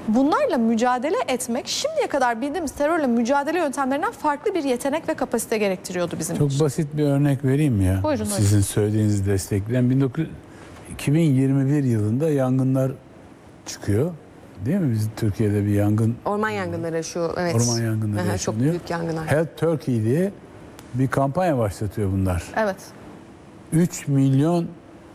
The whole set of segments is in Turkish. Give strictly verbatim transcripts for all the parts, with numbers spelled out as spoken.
bunlarla mücadele etmek şimdiye kadar bildiğimiz terörle mücadele yöntemlerinden farklı bir yetenek ve kapasite gerektiriyordu bizim Çok için. basit bir örnek vereyim ya. Buyurun, Sizin buyurun. söylediğinizi destekleyen iki bin yirmi bir yılında yangınlar çıkıyor. Değil mi? Biz Türkiye'de bir yangın... Orman yangınları şu, evet. Orman yangınları Aha, yaşanıyor. çok büyük yangınlar. Help Turkey diye bir kampanya başlatıyor bunlar. Evet. üç milyon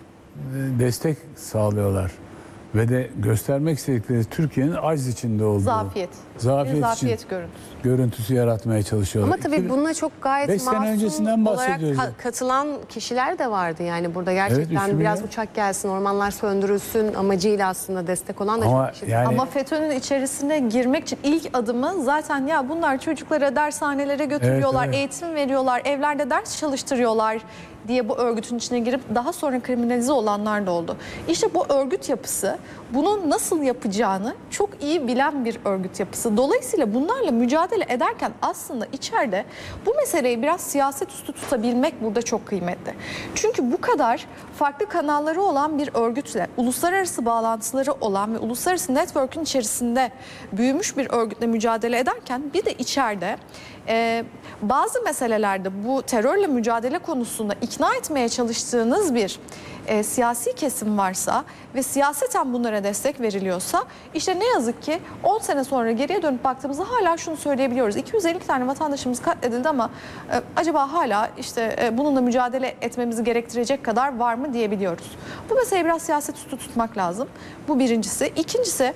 destek sağlıyorlar. Ve de göstermek istedikleri Türkiye'nin aciz içinde olduğu. Zafiyet. Zafiyet, Bir zafiyet için görüntüsü. görüntüsü yaratmaya çalışıyorlar. Ama tabii buna çok gayet beş sene masum öncesinden olarak bahsediyoruz. ka- katılan kişiler de vardı. Yani burada gerçekten Evet, biraz ya. uçak gelsin, ormanlar söndürülsün amacıyla aslında destek olan da Ama çok kişi. yani- Ama FETÖ'nün içerisine girmek için ilk adımı zaten ya bunlar çocuklara dershanelere götürüyorlar, Evet, evet. eğitim veriyorlar, evlerde ders çalıştırıyorlar diye bu örgütün içine girip daha sonra kriminalize olanlar da oldu. İşte bu örgüt yapısı bunu nasıl yapacağını çok iyi bilen bir örgüt yapısı. Dolayısıyla bunlarla mücadele ederken aslında içeride bu meseleyi biraz siyaset üstü tutabilmek burada çok kıymetli. Çünkü bu kadar farklı kanalları olan bir örgütle, uluslararası bağlantıları olan ve uluslararası network'ün içerisinde büyümüş bir örgütle mücadele ederken bir de içeride e, bazı meselelerde bu terörle mücadele konusunda ikna etmeye çalıştığınız bir e, siyasi kesim varsa ve siyaseten bunlara destek veriliyorsa işte ne yazık ki on sene sonra geriye dönüp baktığımızda hala şunu söyleyebiliyoruz. iki yüz elli tane vatandaşımız katledildi ama e, acaba hala işte e, bununla mücadele etmemizi gerektirecek kadar var mı diyebiliyoruz. Bu meseleyi biraz siyaset üstü tutmak lazım. Bu birincisi. İkincisi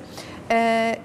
e,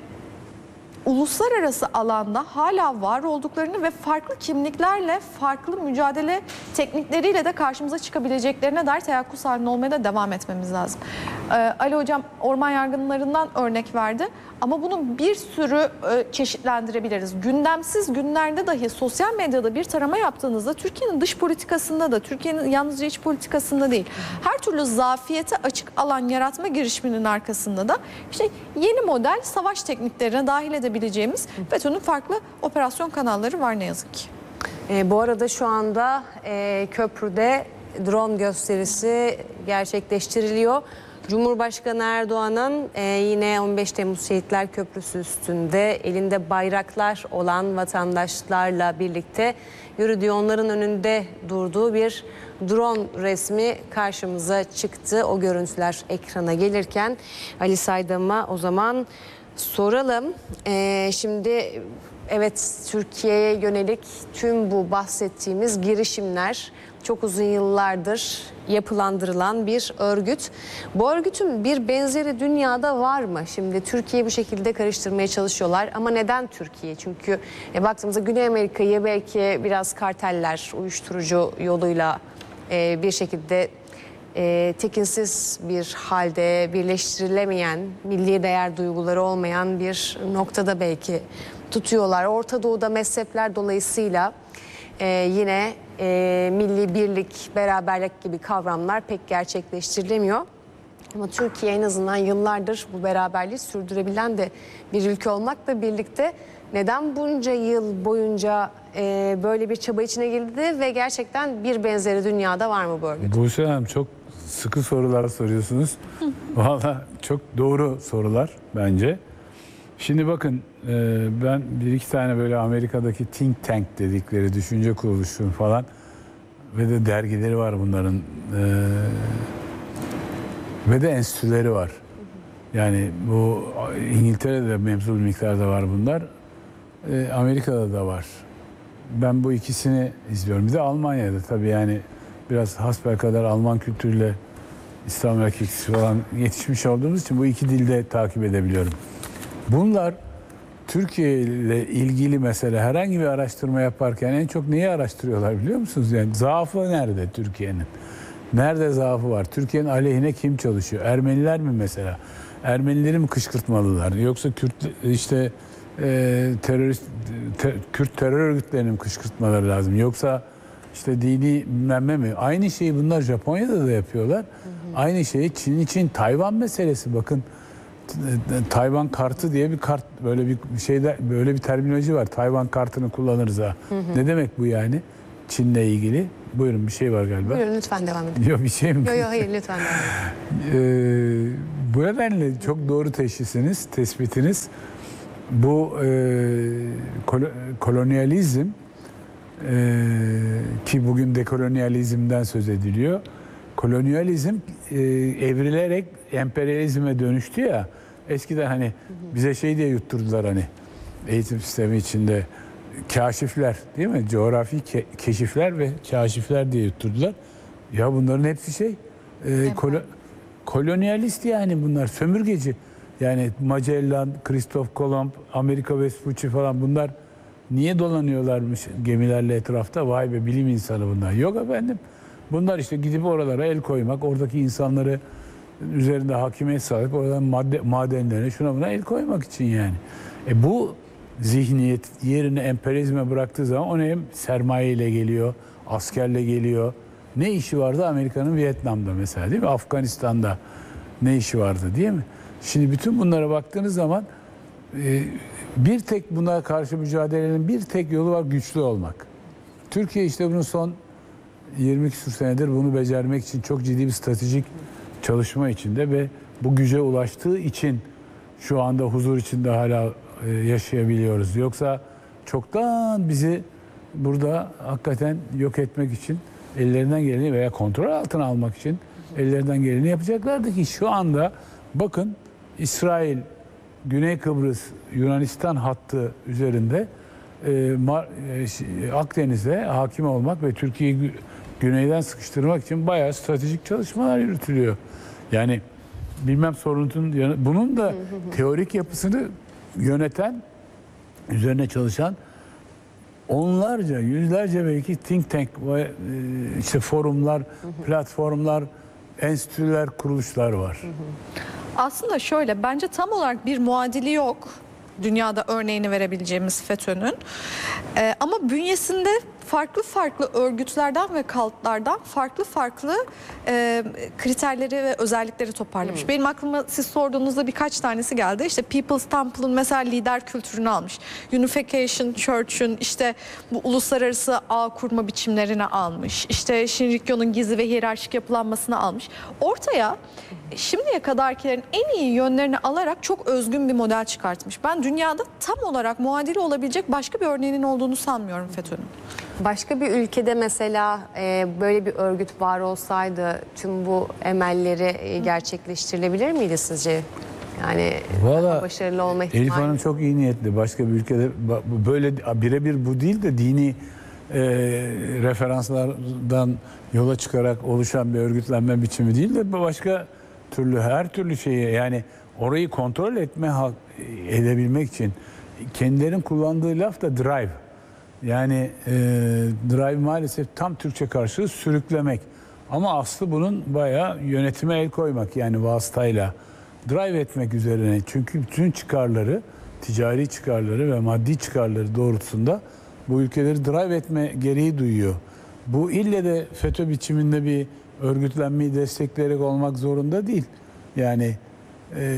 uluslararası alanda hala var olduklarını ve farklı kimliklerle, farklı mücadele teknikleriyle de karşımıza çıkabileceklerine dair teyakkuz halinde olmaya da devam etmemiz lazım. Ee, Ali Hocam orman yangınlarından örnek verdi ama bunu bir sürü e, çeşitlendirebiliriz. Gündemsiz günlerde dahi sosyal medyada bir tarama yaptığınızda Türkiye'nin dış politikasında da, Türkiye'nin yalnızca iç politikasında değil, her türlü zafiyete açık alan yaratma girişiminin arkasında da işte yeni model savaş tekniklerine dahil edebileceğimiz FETÖ'nün farklı operasyon kanalları var ne yazık ki. E, bu arada şu anda e, köprüde drone gösterisi gerçekleştiriliyor. Cumhurbaşkanı Erdoğan'ın e, yine on beş Temmuz Şehitler Köprüsü üstünde elinde bayraklar olan vatandaşlarla birlikte yürüdüğü, onların önünde durduğu bir drone resmi karşımıza çıktı. O görüntüler ekrana gelirken Ali Saydam'a o zaman soralım. E, şimdi evet, Türkiye'ye yönelik tüm bu bahsettiğimiz girişimler çok uzun yıllardır yapılandırılan bir örgüt. Bu örgütün bir benzeri dünyada var mı? Şimdi Türkiye'yi bu şekilde karıştırmaya çalışıyorlar ama neden Türkiye? Çünkü e, baktığımızda Güney Amerika'yı belki biraz karteller, uyuşturucu yoluyla e, bir şekilde e, tekinsiz bir halde birleştirilemeyen, milli değer duyguları olmayan bir noktada belki tutuyorlar. Orta Doğu'da mezhepler dolayısıyla e, yine e, milli birlik, beraberlik gibi kavramlar pek gerçekleştirilemiyor. Ama Türkiye en azından yıllardır bu beraberliği sürdürebilen de bir ülke olmakla birlikte neden bunca yıl boyunca e, böyle bir çaba içine girdi ve gerçekten bir benzeri dünyada var mı bu örgüt? Buse Hanım çok sıkı sorular soruyorsunuz. Valla çok doğru sorular bence. Şimdi bakın ben bir iki tane böyle Amerika'daki think tank dedikleri düşünce kuruluşu falan ve de dergileri var bunların ve de enstitüleri var. Yani bu İngiltere'de mevzu bir miktarda var bunlar. Amerika'da da var. Ben bu ikisini izliyorum. Bir de Almanya'da tabii yani biraz hasbelkader Alman kültürüyle İslam erkeksi falan yetişmiş olduğumuz için bu iki dilde takip edebiliyorum. Bunlar Türkiye ile ilgili mesela herhangi bir araştırma yaparken en çok neyi araştırıyorlar biliyor musunuz? Yani zaafı nerede Türkiye'nin? Nerede zaafı var? Türkiye'nin aleyhine kim çalışıyor? Ermeniler mi mesela? Ermenileri mi kışkırtmalılar? Yoksa Kürt işte e, terörist te, Kürt terör örgütlerinin kışkırtmaları lazım? Yoksa işte dini bilmem ne mi? Aynı şeyi bunlar Japonya'da da yapıyorlar. Hı hı. Aynı şeyi Çin için Tayvan meselesi. Bakın Tayvan kartı diye bir kart, böyle bir şeyde böyle bir terminoloji var. Tayvan kartını kullanırız ha. Hı hı. Ne demek bu yani? Çin'le ilgili. Buyurun, bir şey var galiba. Buyurun lütfen devam edin. Yok bir şey mi? Yok yok hayır lütfen devam edin. Ee, Bu nedenle çok doğru teşhisiniz, tespitiniz. Bu e, kol kolonyalizm e, ki bugün dekolonyalizmden söz ediliyor. Kolonyalizm e, evrilerek emperyalizme dönüştü ya. Eskiden hani bize şey diye yutturdular hani eğitim sistemi içinde kaşifler değil mi? Coğrafi ke keşifler ve kaşifler diye yutturdular. Ya bunların hepsi şey e, kolo kolonyalist yani bunlar sömürgeci. Yani Magellan, Christoph Kolomb, Amerika Vespucci falan bunlar niye dolanıyorlarmış gemilerle etrafta? Vay be bilim insanı bunlar. Yok efendim. Bunlar işte gidip oralara el koymak, oradaki insanları üzerinde hakimiyet sağlayıp oradan madde, madenlerine şuna buna el koymak için yani. E bu zihniyet yerini emperyalizme bıraktığı zaman o ne sermaye ile geliyor, askerle geliyor. Ne işi vardı Amerika'nın Vietnam'da mesela değil mi? Afganistan'da ne işi vardı değil mi? Şimdi bütün bunlara baktığınız zaman bir tek buna karşı mücadelenin bir tek yolu var, güçlü olmak. Türkiye işte bunun son yirmi küsur senedir bunu becermek için çok ciddi bir stratejik çalışma içinde ve bu güce ulaştığı için şu anda huzur içinde hala yaşayabiliyoruz. Yoksa çoktan bizi burada hakikaten yok etmek için ellerinden geleni veya kontrol altına almak için ellerinden geleni yapacaklardı ki şu anda bakın İsrail, Güney Kıbrıs, Yunanistan hattı üzerinde e, Mar e, Akdeniz'e hakim olmak ve Türkiye'yi güneyden sıkıştırmak için bayağı stratejik çalışmalar yürütülüyor. Yani bilmem sorunun bunun da teorik yapısını yöneten, üzerine çalışan onlarca, yüzlerce belki think tank ve işte forumlar, platformlar, enstitüler, kuruluşlar var. Aslında şöyle, bence tam olarak bir muadili yok. Dünyada örneğini verebileceğimiz FETÖ'nün. Ee, ama bünyesinde farklı farklı örgütlerden ve kaltlardan farklı farklı e, kriterleri ve özellikleri toparlamış. Hmm. Benim aklıma siz sorduğunuzda birkaç tanesi geldi. İşte People's Temple'ın mesela lider kültürünü almış. Unification Church'ün işte bu uluslararası ağ kurma biçimlerini almış. İşte Shinrikyo'nun gizli ve hiyerarşik yapılanmasını almış. Ortaya şimdiye kadarkilerin en iyi yönlerini alarak çok özgün bir model çıkartmış. Ben dünyada tam olarak muadili olabilecek başka bir örneğinin olduğunu sanmıyorum FETÖ'nün. Başka bir ülkede mesela e, böyle bir örgüt var olsaydı tüm bu emelleri e, gerçekleştirilebilir miydi sizce? Yani Vallahi, başarılı olma ihtimali. Elif Hanım çok iyi niyetli. Başka bir ülkede böyle birebir bu değil de dini e, referanslardan yola çıkarak oluşan bir örgütlenme biçimi değil de başka türlü her türlü şeyi yani orayı kontrol etme edebilmek için kendilerinin kullandığı laf da drive. Yani e, drive maalesef tam Türkçe karşılığı sürüklemek. Ama aslı bunun bayağı yönetime el koymak yani vasıtayla drive etmek üzerine. Çünkü bütün çıkarları, ticari çıkarları ve maddi çıkarları doğrultusunda bu ülkeleri drive etme gereği duyuyor. Bu ille de FETÖ biçiminde bir örgütlenmeyi destekleyerek olmak zorunda değil. Yani e,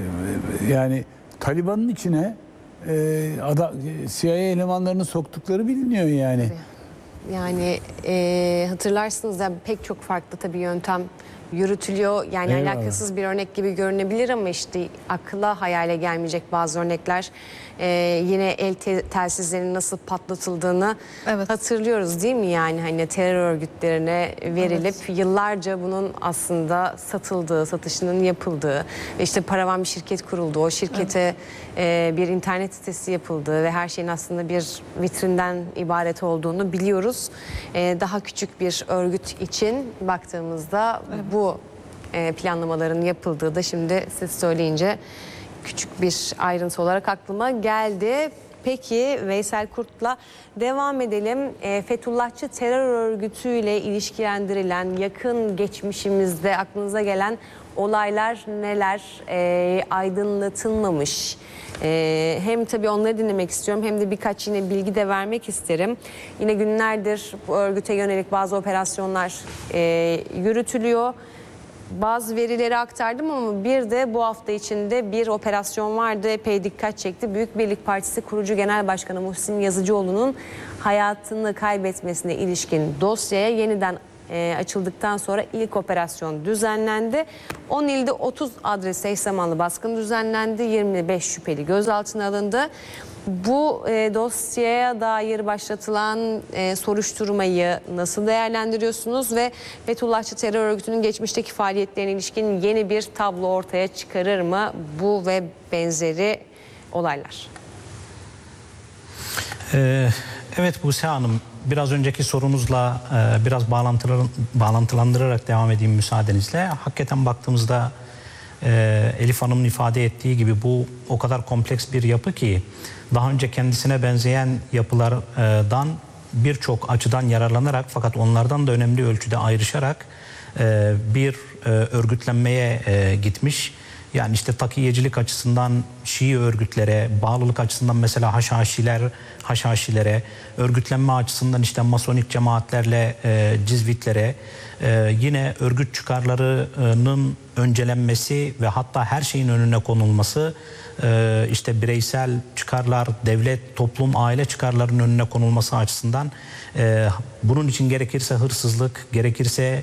yani Taliban'ın içine e, adam, C I A elemanlarını soktukları biliniyor yani. Yani e, hatırlarsınız da pek çok farklı tabii yöntem yürütülüyor. Yani Eyvallah. Alakasız bir örnek gibi görünebilir ama işte akla hayale gelmeyecek bazı örnekler. E, yine el te telsizlerinin nasıl patlatıldığını Evet. hatırlıyoruz değil mi? Yani hani terör örgütlerine verilip evet. yıllarca bunun aslında satıldığı, satışının yapıldığı ve işte paravan bir şirket kuruldu. O şirkete evet. e, bir internet sitesi yapıldığı ve her şeyin aslında bir vitrinden ibaret olduğunu biliyoruz. E, daha küçük bir örgüt için baktığımızda evet. bu e, planlamaların yapıldığı da şimdi siz söyleyince küçük bir ayrıntı olarak aklıma geldi. Peki Veysel Kurt'la devam edelim. E, Fethullahçı terör örgütüyle ilişkilendirilen yakın geçmişimizde aklınıza gelen olaylar neler? E, aydınlatılmamış. E, hem tabii onları dinlemek istiyorum hem de birkaç yine bilgi de vermek isterim. Yine günlerdir bu örgüte yönelik bazı operasyonlar e, yürütülüyor. Bazı verileri aktardım ama bir de bu hafta içinde bir operasyon vardı. Epey dikkat çekti. Büyük Birlik Partisi kurucu Genel Başkanı Muhsin Yazıcıoğlu'nun hayatını kaybetmesine ilişkin dosyaya yeniden e, açıldıktan sonra ilk operasyon düzenlendi. on ilde otuz adrese eş zamanlı baskın düzenlendi. yirmi beş şüpheli gözaltına alındı. Bu e, dosyaya dair başlatılan e, soruşturmayı nasıl değerlendiriyorsunuz ve Fethullahçı terör örgütünün geçmişteki faaliyetlerine ilişkin yeni bir tablo ortaya çıkarır mı bu ve benzeri olaylar? Ee, evet Buse Hanım, biraz önceki sorunuzla e, biraz bağlantılar, bağlantılandırarak devam edeyim müsaadenizle. Hakikaten baktığımızda e, Elif Hanım'ın ifade ettiği gibi bu o kadar kompleks bir yapı ki daha önce kendisine benzeyen yapılardan birçok açıdan yararlanarak fakat onlardan da önemli ölçüde ayrışarak e, bir e, örgütlenmeye e, gitmiş. Yani işte takiyecilik açısından Şii örgütlere, bağlılık açısından mesela Haşhaşiler, Haşhaşilere, örgütlenme açısından işte Masonik cemaatlerle e, Cizvitlere, e, yine örgüt çıkarlarının öncelenmesi ve hatta her şeyin önüne konulması, e, işte bireysel çıkarlar, devlet, toplum, aile çıkarlarının önüne konulması açısından e, bunun için gerekirse hırsızlık, gerekirse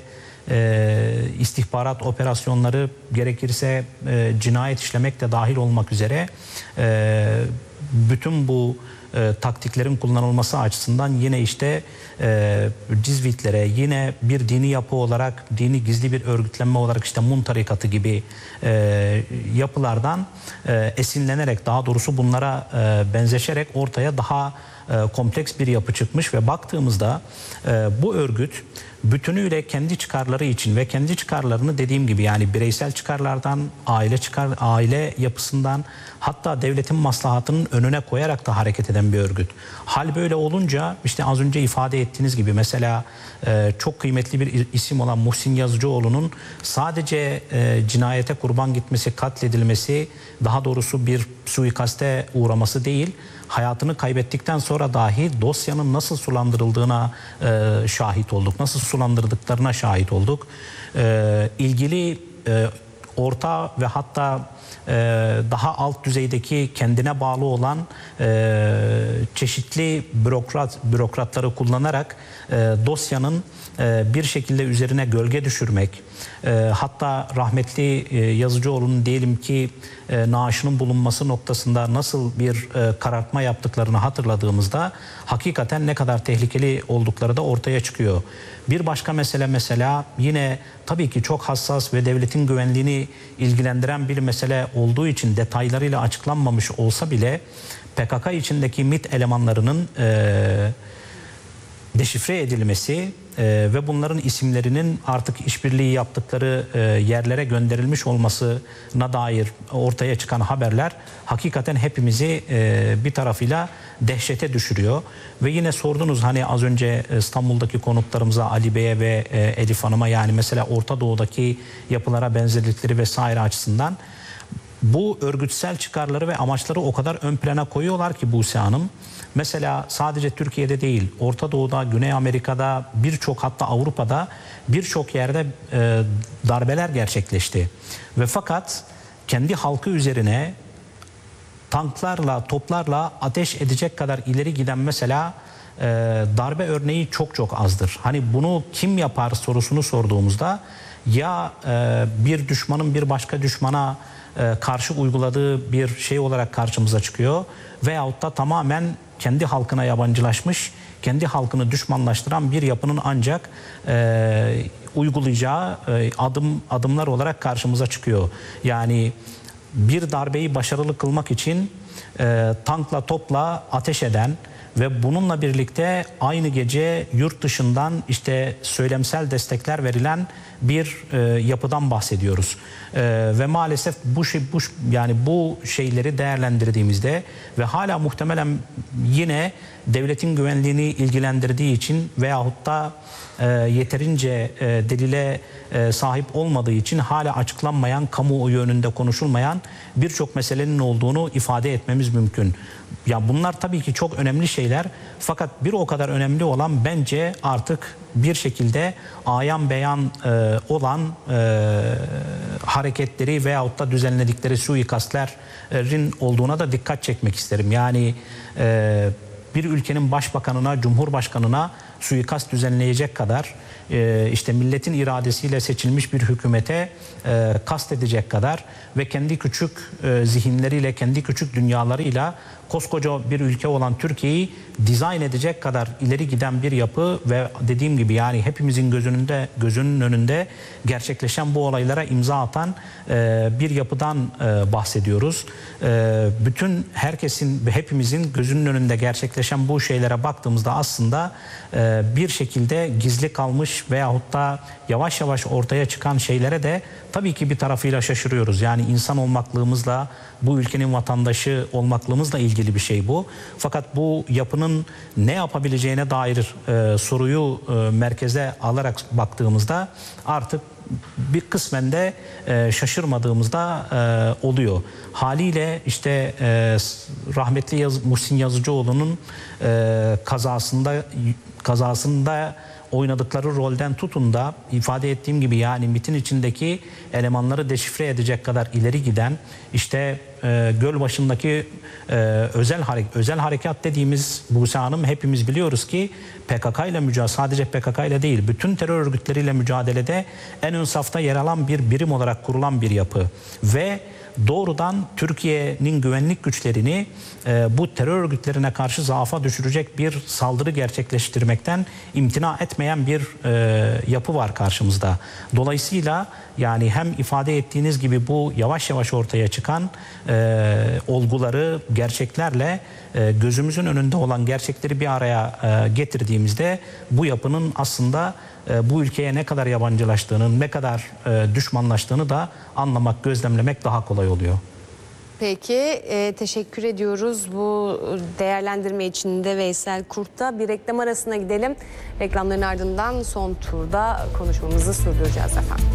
E, istihbarat operasyonları, gerekirse e, cinayet işlemek de dahil olmak üzere e, bütün bu e, taktiklerin kullanılması açısından yine işte e, Cizvitlere, yine bir dini yapı olarak, dini gizli bir örgütlenme olarak işte Mun tarikatı gibi e, yapılardan e, esinlenerek, daha doğrusu bunlara e, benzeşerek ortaya daha e, kompleks bir yapı çıkmış ve baktığımızda e, bu örgüt bütünüyle kendi çıkarları için ve kendi çıkarlarını dediğim gibi yani bireysel çıkarlardan, aile çıkar, aile yapısından hatta devletin maslahatının önüne koyarak da hareket eden bir örgüt. Hal böyle olunca işte az önce ifade ettiğiniz gibi mesela e, çok kıymetli bir isim olan Muhsin Yazıcıoğlu'nun sadece e, cinayete kurban gitmesi, katledilmesi, daha doğrusu bir suikaste uğraması değil, hayatını kaybettikten sonra dahi dosyanın nasıl sulandırıldığına e, şahit olduk. Nasıl sulandırdıklarına şahit olduk. E, ilgili e, orta ve hatta e, daha alt düzeydeki kendine bağlı olan e, çeşitli bürokrat bürokratları kullanarak e, dosyanın e, bir şekilde üzerine gölge düşürmek, e, hatta rahmetli e, Yazıcıoğlu'nun diyelim ki e, naaşının bulunması noktasında nasıl bir e, karartma yaptıklarını hatırladığımızda hakikaten ne kadar tehlikeli oldukları da ortaya çıkıyor. Bir başka mesele mesela yine tabii ki çok hassas ve devletin güvenliğini ilgilendiren bir mesele olduğu için detaylarıyla açıklanmamış olsa bile P K K içindeki MİT elemanlarının e, deşifre edilmesi e, ve bunların isimlerinin artık işbirliği yaptıkları e, yerlere gönderilmiş olmasına dair ortaya çıkan haberler hakikaten hepimizi e, bir tarafıyla dehşete düşürüyor. Ve yine sordunuz hani az önce İstanbul'daki konuklarımıza Ali Bey'e ve e, Elif Hanım'a yani mesela Orta Doğu'daki yapılara benzerlikleri vesaire açısından bu örgütsel çıkarları ve amaçları o kadar ön plana koyuyorlar ki Buse Hanım. Mesela sadece Türkiye'de değil, Orta Doğu'da, Güney Amerika'da, birçok hatta Avrupa'da birçok yerde e, darbeler gerçekleşti. Ve fakat kendi halkı üzerine tanklarla, toplarla ateş edecek kadar ileri giden mesela e, darbe örneği çok çok azdır. Hani bunu kim yapar sorusunu sorduğumuzda ya e, bir düşmanın bir başka düşmana e, karşı uyguladığı bir şey olarak karşımıza çıkıyor veyahut da tamamen kendi halkına yabancılaşmış, kendi halkını düşmanlaştıran bir yapının ancak e, uygulayacağı e, adım adımlar olarak karşımıza çıkıyor. Yani bir darbeyi başarılı kılmak için e, tankla topla ateş eden ve bununla birlikte aynı gece yurt dışından işte söylemsel destekler verilen bir e, yapıdan bahsediyoruz. E, ve maalesef bu şey bu yani bu şeyleri değerlendirdiğimizde ve hala muhtemelen yine devletin güvenliğini ilgilendirdiği için veyahut da e, yeterince e, delile e, sahip olmadığı için hala açıklanmayan, kamuoyu önünde konuşulmayan birçok meselenin olduğunu ifade etmemiz mümkün. Ya bunlar tabii ki çok önemli şeyler fakat bir o kadar önemli olan bence artık bir şekilde ayan beyan e, olan e, hareketleri veyahut da düzenledikleri suikastlerin olduğuna da dikkat çekmek isterim. Yani e, bir ülkenin başbakanına, cumhurbaşkanına suikast düzenleyecek kadar, e, işte milletin iradesiyle seçilmiş bir hükümete e, kastedecek kadar ve kendi küçük e, zihinleriyle, kendi küçük dünyalarıyla koskoca bir ülke olan Türkiye'yi dizayn edecek kadar ileri giden bir yapı ve dediğim gibi yani hepimizin gözününde gözünün önünde gerçekleşen bu olaylara imza atan e, bir yapıdan e, bahsediyoruz. E, bütün herkesin, hepimizin gözünün önünde gerçekleşen bu şeylere baktığımızda aslında e, bir şekilde gizli kalmış veyahut da yavaş yavaş ortaya çıkan şeylere de tabii ki bir tarafıyla şaşırıyoruz. Yani insan olmaklığımızla, bu ülkenin vatandaşı olmaklığımızla ilgili bir şey bu. Fakat bu yapının ne yapabileceğine dair e, soruyu e, merkeze alarak baktığımızda artık bir kısmen de e, şaşırmadığımızda e, oluyor. Haliyle işte e, rahmetli Yaz, Muhsin Yazıcıoğlu'nun e, kazasında kazasında oynadıkları rolden tutun da ifade ettiğim gibi yani MİT'in içindeki elemanları deşifre edecek kadar ileri giden işte e, Gölbaşı'ndaki e, özel hareket özel harekat dediğimiz Buse Hanım hepimiz biliyoruz ki P K K ile mücadele, sadece P K K ile değil bütün terör örgütleriyle mücadelede en ön safta yer alan bir birim olarak kurulan bir yapı ve doğrudan Türkiye'nin güvenlik güçlerini e, bu terör örgütlerine karşı zaafa düşürecek bir saldırı gerçekleştirmekten imtina etmeyen bir e, yapı var karşımızda. Dolayısıyla yani hem ifade ettiğiniz gibi bu yavaş yavaş ortaya çıkan e, olguları gerçeklerle e, gözümüzün önünde olan gerçekleri bir araya e, getirdiğimizde bu yapının aslında e, bu ülkeye ne kadar yabancılaştığını, ne kadar e, düşmanlaştığını da anlamak, gözlemlemek daha kolay oluyor. Peki e, teşekkür ediyoruz bu değerlendirme için de Veysel Kurt'ta. Bir reklam arasına gidelim. Reklamların ardından son turda konuşmamızı sürdüreceğiz efendim.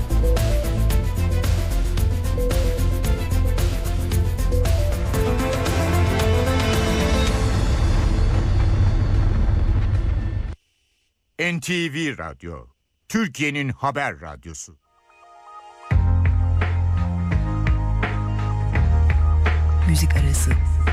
N T V Radyo, Türkiye'nin haber radyosu. Müzik arası.